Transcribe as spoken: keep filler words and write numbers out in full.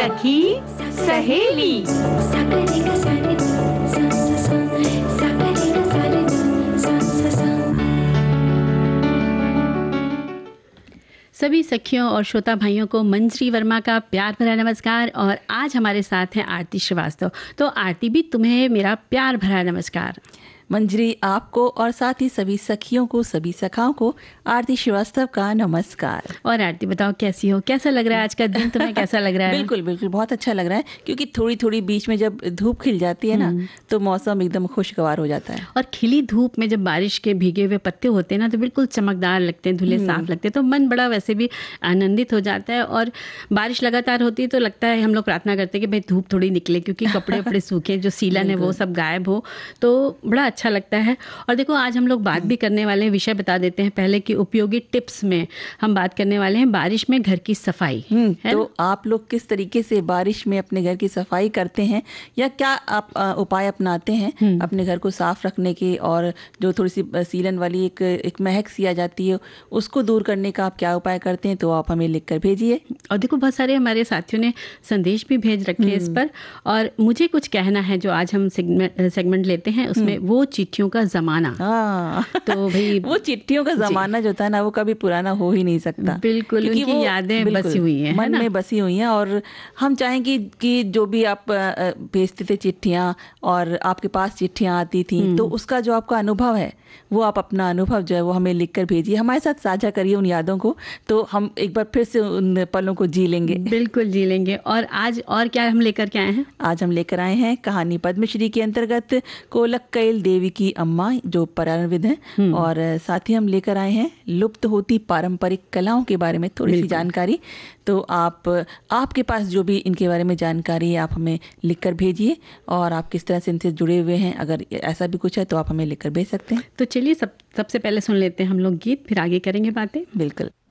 सखी सहेली। सभी सखियों और श्रोता भाइयों को मंजरी वर्मा का प्यार भरा नमस्कार। और आज हमारे साथ हैं आरती श्रीवास्तव। तो आरती भी तुम्हें मेरा प्यार भरा नमस्कार। मंजरी आपको और साथ ही सभी सखियों को, सभी सखाओं को आरती श्रीवास्तव का नमस्कार। और आरती बताओ कैसी हो, कैसा लग रहा है आज का दिन तुम्हें, कैसा लग रहा है? बिल्कुल बिल्कुल बहुत अच्छा लग रहा है, क्योंकि थोड़ी थोड़ी बीच में जब धूप खिल जाती है ना तो मौसम एकदम खुशगवार हो जाता है। और खिली धूप में जब बारिश के भीगे हुए पत्ते होते हैं ना तो बिल्कुल चमकदार लगते हैं, धुले साफ लगते हैं, तो मन बड़ा वैसे भी आनंदित हो जाता है। और बारिश लगातार होती है तो लगता है, हम लोग प्रार्थना करते हैं कि भाई धूप थोड़ी निकले, क्योंकि कपड़े वपड़े सूखे, जो सीलन है वो सब गायब हो, तो बड़ा अच्छा लगता है। और देखो आज हम लोग बात भी करने वाले हैं, विषय बता देते हैं पहले कि उपयोगी टिप्स में हम बात करने वाले हैं बारिश में घर की सफाई। है तो आप लोग किस तरीके से बारिश में अपने घर की सफाई करते हैं, या क्या आप आ, उपाय अपनाते हैं अपने घर को साफ रखने के, और जो थोड़ी सी सीलन वाली एक एक महक सी आ जाती है उसको दूर करने का आप क्या उपाय करते हैं, तो आप हमें लिख कर भेजिए। और देखो बहुत सारे हमारे साथियों ने संदेश भी भेज रखे हैं इस पर, और मुझे कुछ कहना है जो आज हम सेगमेंट लेते हैं उसमें, वो चिट्ठियों का जमाना। हाँ तो भाई वो चिट्ठियों का जमाना जो था ना वो कभी पुराना हो ही नहीं सकता। बिल्कुल, उनकी यादें बसी हुई हैं, मन में बसी हुई हैं। और हम चाहेंगे कि जो भी आप भेजते थे चिट्ठियाँ और आपके पास चिट्ठियाँ आती थी, तो उसका जो आपका अनुभव है वो आप अपना अनुभव जो है वो हमें लिख कर भेजिए, हमारे साथ साझा करिए उन यादों को, तो हम एक बार फिर से उन पलों को जी लेंगे। बिल्कुल जी लेंगे। और आज और क्या हम लेकर के आए हैं? आज हम लेकर आए हैं कहानी पद्मश्री के अंतर्गत कोलक्कैल देवी की अम्मा, जो पर्यावरणविद हैं, और साथ ही हम लेकर आए हैं लुप्त होती पारंपरिक कलाओं के बारे में थोड़ी सी जानकारी। तो आप आपके पास जो भी इनके बारे में जानकारी है आप हमें लिखकर भेजिए, और आप किस तरह से इनसे जुड़े हुए हैं, अगर ऐसा भी कुछ है तो आप हमें लिखकर भेज सकते हैं। तो चलिए सब सबसे पहले सुन लेते हैं हम लोग गीत, फिर आगे करेंगे बातें। बिल्कुल।